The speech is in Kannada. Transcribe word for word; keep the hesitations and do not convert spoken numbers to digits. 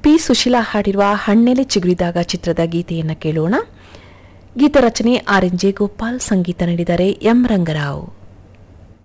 ಪಿ ಸುಶೀಲಾ ಹಾಡಿರುವ ಹಣ್ಣೆಲೆ ಚಿಗುರಿದಾಗ ಚಿತ್ರದ ಗೀತೆಯನ್ನು ಕೇಳೋಣ. ಗೀತ ರಚನೆ ಆರ್ ಎನ್ ಜೆ ಗೋಪಾಲ್, ಸಂಗೀತ ನೀಡಿದ್ದಾರೆ ಎಂ ರಂಗರಾವ್.